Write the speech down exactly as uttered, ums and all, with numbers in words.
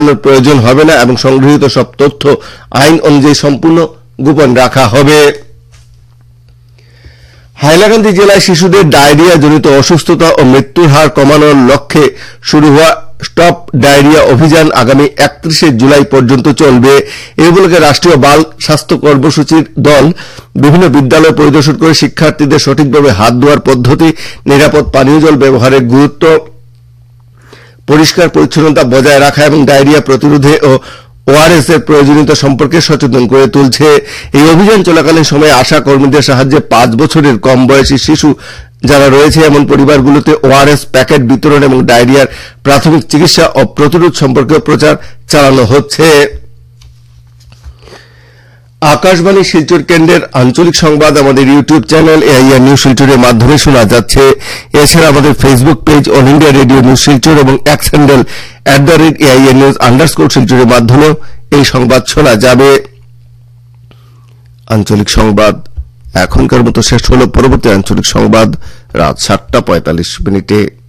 প্রয়োজন হবে না এবং সংগৃহীত সব তথ্য আইন অনুযায়ী সম্পূর্ণ গোপন রাখা হবে। হাইলাকান্দি জেলায় শিশুদের ডায়রিয়া জনিত অসুস্থতা ও মৃত্যুর হার কমানোর লক্ষ্যে শুরু হওয়া স্টপ ডায়রিয়া অভিযান আগামী একত্রিশে জুলাই পর্যন্ত চলবে। এই উপলক্ষে রাষ্ট্রীয় বাল স্বাস্থ্য কর্মসূচির দল বিভিন্ন বিদ্যালয় পরিদর্শন করে শিক্ষার্থীদের সঠিকভাবে হাত ধোয়ার পদ্ধতি, নিরাপদ পানীয় জল ব্যবহারের গুরুত্ব, পরিষ্কার পরিচ্ছন্নতা বজায় রাখা এবং ডায়রিয়া প্রতিরোধে ও ওআরএস এর প্রয়োজনীয়তা সম্পর্কে সচেতন করে তুলছে। এই অভিযান চলাকালীন সময়ে আশা কর্মীদের সাহায্যে পাঁচ বছরের কম বয়সী শিশু যারা রয়েছে এমন পরিবারগুলোতে ওআরএস প্যাকেট বিতরণ এবং ডায়রিয়ার প্রাথমিক চিকিৎসা ও প্রতিরোধ সম্পর্কে প্রচার চালানো হচ্ছে। আকাশবাণী শিলচর কেন্দ্রের আঞ্চলিক সংবাদ আমাদের ইউটিউব চ্যানেল এআইআর নিউজ শিলচরের মাধ্যমে শোনা যাচ্ছে। এছাড়া আমাদের Facebook page all India radio news Silchar এবং x handle at the rate AIR news underscore শিলচরের মাধ্যমেও এই সংবাদ শোনা যাবে। আঞ্চলিক সংবাদ এখনকার মতো শেষ হল। পরবর্তী আঞ্চলিক সংবাদ রাত সাতটা পঁয়তাল্লিশ মিনিটে।